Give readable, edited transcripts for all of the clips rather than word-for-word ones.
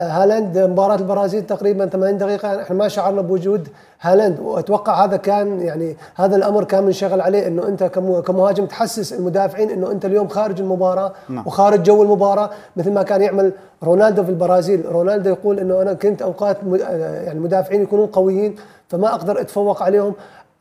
هالاند مباراة البرازيل تقريبا 80 دقيقة احنا ما شعرنا بوجود هالاند، واتوقع هذا كان يعني هذا الامر كان منشغل عليه، انه انت كمهاجم تحسس المدافعين انه انت اليوم خارج المباراة وخارج جو المباراة، مثل ما كان يعمل رونالدو في البرازيل. رونالدو يقول انه انا كنت اوقات يعني المدافعين يكونون قويين فما اقدر اتفوق عليهم،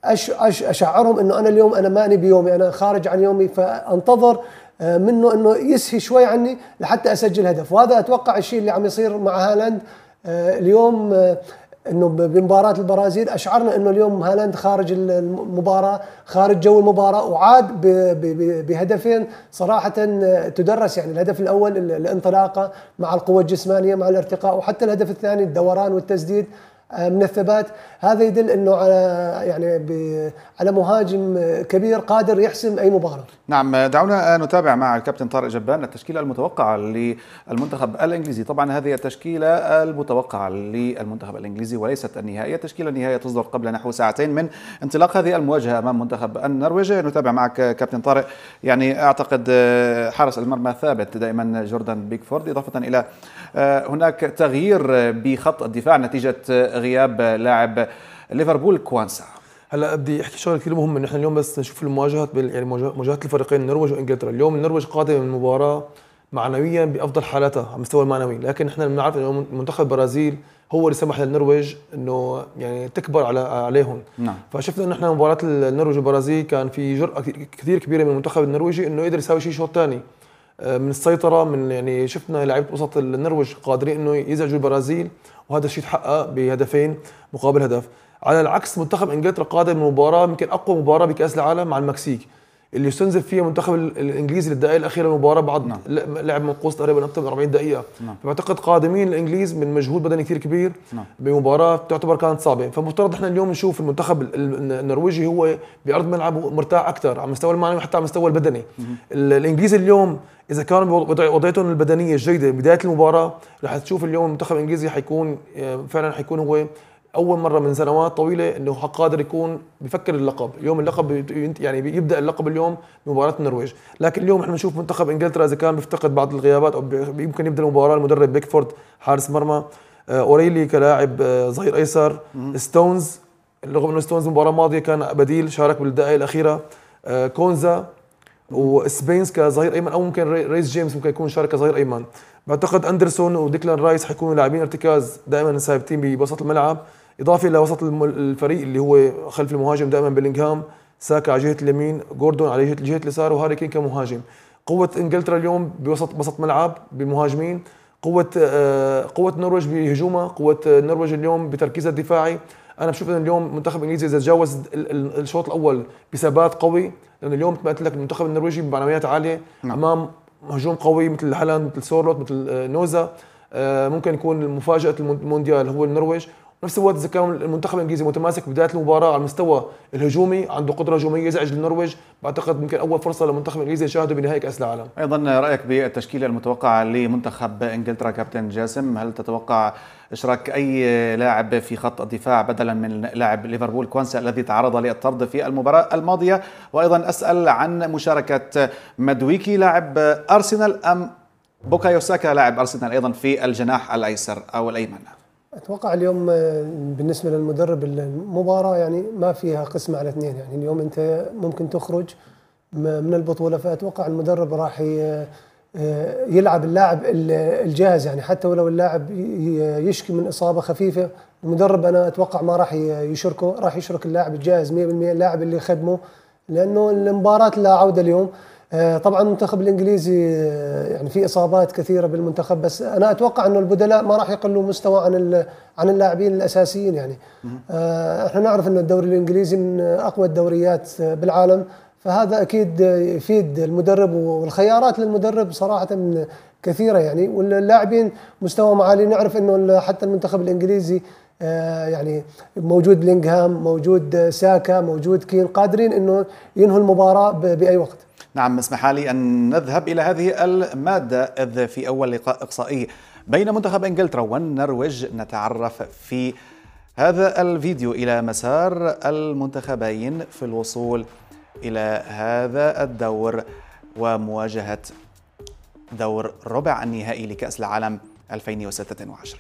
اشعرهم انه انا اليوم انا ماني بيومي، انا خارج عن يومي، فانتظر منه انه يسهي شوي عني لحتى اسجل هدف. وهذا اتوقع الشيء اللي عم يصير مع هالاند اليوم، انه بمباراه البرازيل اشعرنا انه اليوم هالاند خارج المباراه، خارج جو المباراه، وعاد بهدفين صراحه تدرس. يعني الهدف الاول الانطلاقه مع القوه الجسمانيه مع الارتقاء، وحتى الهدف الثاني الدوران والتسديد من الثبات. هذا يدل انه على يعني على مهاجم كبير قادر يحسم اي مباراه. نعم، دعونا نتابع مع الكابتن طارق جبان التشكيله المتوقعه للمنتخب الانجليزي. طبعا هذه التشكيله المتوقعه للمنتخب الانجليزي وليست النهائيه، التشكيله النهائيه تصدر قبل نحو ساعتين من انطلاق هذه المواجهه امام منتخب النرويج. نتابع معك كابتن طارق. يعني اعتقد حارس المرمى ثابت دائما جوردان بيكفورد، اضافه الى هناك تغيير بخط الدفاع نتيجه غياب لاعب ليفربول كوانسا. هلا بدي احكي شغله كثير مهمه، نحن اليوم بس نشوف المواجهات يعني مواجهات الفريقين النرويج وانجلترا. اليوم النرويج قادم من المباراه معنويا بافضل حالاتها على المستوى المعنوي، لكن احنا بنعرف انه منتخب البرازيل هو اللي سمح للنرويج انه يعني تكبر عليهم. نعم. فشفنا انه احنا مباراه النرويج والبرازيل كان في جرأه كثير كبيره من المنتخب النرويجي انه يقدر يساوي شيء شوط ثاني من السيطره، من يعني شفنا لعيبه وسط النرويج قادرين انه يزعجوا البرازيل، وهذا الشيء تحقق بهدفين مقابل هدف. على العكس منتخب انجلترا قادم من مباراه يمكن اقوى مباراه بكاس العالم مع المكسيك، اللي استنزف فيها المنتخب الانجليزي للدقائق الاخيره من المباراه بعد لعب منقوص تقريبا اكثر من 40 دقيقه. فاعتقد قادمين الانجليز من مجهود بدني كثير كبير بمباراه تعتبر كانت صعبه. فمفترض احنا اليوم نشوف المنتخب النرويجي هو بارض ملعبه مرتاح اكثر على المستوى المعنوي حتى على المستوى البدني. الانجليز اليوم اذا كانوا وضعيتهم البدنيه الجيده بدايه المباراه رح تشوف اليوم المنتخب الانجليزي حيكون فعلا حيكون هو اول مره من سنوات طويله انه قادر يكون بفكر اللقب. اليوم اللقب يعني يبدا اللقب اليوم بمباراه النرويج، لكن اليوم احنا بنشوف منتخب انجلترا اذا كان بيفتقد بعض الغيابات او يمكن يبدا المباراه المدرب بيكفورد حارس مرمى، اوريلي كلاعب ظهير ايسر، ستونز رغم انه ستونز المباراه الماضيه كان بديل شارك بالدقائق الاخيره، كونزا وسبينز كظهير ايمن، او ممكن ريس جيمس ممكن يكون شارك كظهير ايمن. بعتقد اندرسون وديكلان رايس حيكونوا لاعبين ارتكاز دائما ثابتين بوسط الملعب، اضافه الى وسط الفريق اللي هو خلف المهاجم دائما بيلينغهام، ساكا على جهه اليمين، جوردون على جهه اليسار، وهاري كين كمهاجم. قوه انجلترا اليوم بوسط ملعب بمهاجمين، قوه النرويج بهجومها، قوه النرويج اليوم بتركيزها الدفاعي. انا بشوف ان اليوم المنتخب الانجليزي اذا تجاوز الشوط الاول بثبات قوي، لان اليوم مثل ما قلت لك المنتخب النرويجي بمعنويات عاليه امام هجوم قوي مثل هالاند مثل سورلوت مثل نوزا، ممكن يكون مفاجاه المونديال هو النرويج. نفس الوقت اذا كان المنتخب الانجليزي متماسك بدايه المباراه على المستوى الهجومي عنده قدره هجوميه يزعج النرويج، بعتقد ممكن اول فرصه للمنتخب الانجليزي يشاهده بنهائي كاس العالم. ايضا رايك بالتشكيله المتوقعه لمنتخب انجلترا كابتن جاسم؟ هل تتوقع اشراك اي لاعب في خط الدفاع بدلا من لاعب ليفربول كوانسا الذي تعرض للطرد في المباراه الماضيه؟ وايضا اسال عن مشاركه مادويكي لاعب ارسنال ام بوكايو ساكا لاعب ارسنال ايضا في الجناح الايسر او الايمن. اتوقع اليوم بالنسبه للمدرب المباراه يعني ما فيها قسمه على اثنين، يعني اليوم انت ممكن تخرج من البطوله، فاتوقع المدرب راح يلعب اللاعب الجاهز، يعني حتى ولو اللاعب يشكي من اصابه خفيفه المدرب انا اتوقع ما راح يشركه، راح يشرك اللاعب الجاهز 100%، اللاعب اللي يخدمه، لانه المباراه لا عوده اليوم. طبعا المنتخب الانجليزي يعني في اصابات كثيره بالمنتخب، بس انا اتوقع انه البدلاء ما راح يقلوا مستوى عن اللاعبين الاساسيين. يعني احنا نعرف ان الدوري الانجليزي من اقوى الدوريات بالعالم، فهذا اكيد يفيد المدرب، والخيارات للمدرب صراحه كثيره يعني، واللاعبين مستواهم عالي. نعرف انه حتى المنتخب الانجليزي يعني موجود بلينغهام، موجود ساكا، موجود كين، قادرين انه ينهوا المباراه باي وقت. نعم، اسمح لي أن نذهب إلى هذه المادة، إذ في أول لقاء إقصائي بين منتخب إنجلترا والنرويج نتعرف في هذا الفيديو إلى مسار المنتخبين في الوصول إلى هذا الدور ومواجهة دور ربع النهائي لكأس العالم 2026.